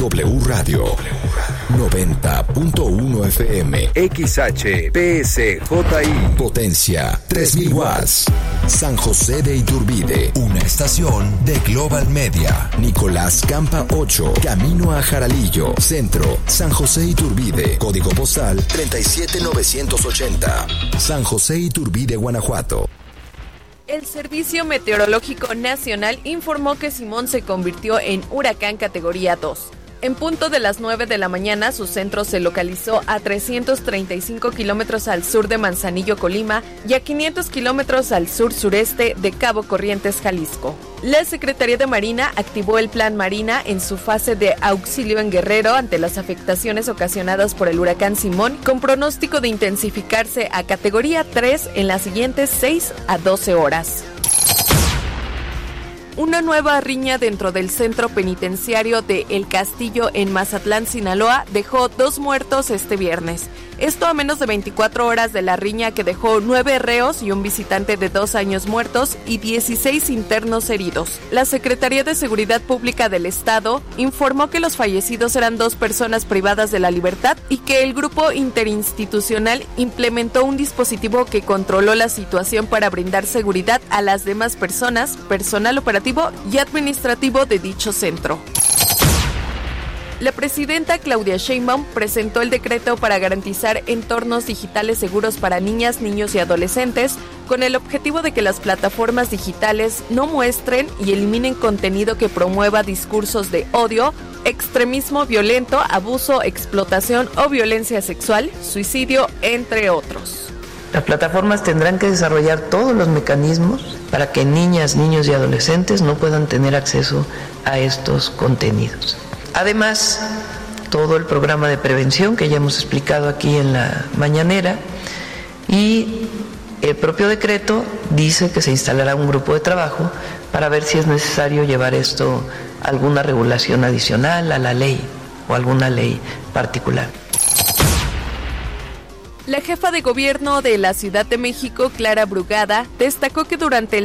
W Radio 90.1 FM XHPSJI potencia 3000 watts. San José de Iturbide, una estación de Global Media. Nicolás Campa 8, camino a Jaralillo, centro, San José Iturbide, código postal 37980. San José Iturbide, Guanajuato. El Servicio Meteorológico Nacional informó que Simón se convirtió en huracán categoría 2. En punto de las 9 de la mañana, su centro se localizó a 335 kilómetros al sur de Manzanillo, Colima, y a 500 kilómetros al sur-sureste de Cabo Corrientes, Jalisco. La Secretaría de Marina activó el Plan Marina en su fase de auxilio en Guerrero ante las afectaciones ocasionadas por el huracán Simón, con pronóstico de intensificarse a categoría 3 en las siguientes 6 a 12 horas. Una nueva riña dentro del centro penitenciario de El Castillo en Mazatlán, Sinaloa, dejó 2 muertos este viernes. Esto a menos de 24 horas de la riña que dejó 9 reos y un visitante de 2 años muertos y 16 internos heridos. La Secretaría de Seguridad Pública del Estado informó que los fallecidos eran 2 personas privadas de la libertad y que el grupo interinstitucional implementó un dispositivo que controló la situación para brindar seguridad a las demás personas, personal operativo y administrativo de dicho centro. La presidenta Claudia Sheinbaum presentó el decreto para garantizar entornos digitales seguros para niñas, niños y adolescentes, con el objetivo de que las plataformas digitales no muestren y eliminen contenido que promueva discursos de odio, extremismo violento, abuso, explotación o violencia sexual, suicidio, entre otros. Las plataformas tendrán que desarrollar todos los mecanismos para que niñas, niños y adolescentes no puedan tener acceso a estos contenidos. Además, todo el programa de prevención que ya hemos explicado aquí en la mañanera, y el propio decreto dice que se instalará un grupo de trabajo para ver si es necesario llevar esto a alguna regulación adicional a la ley o alguna ley particular. La jefa de gobierno de la Ciudad de México, Clara Brugada, destacó que durante el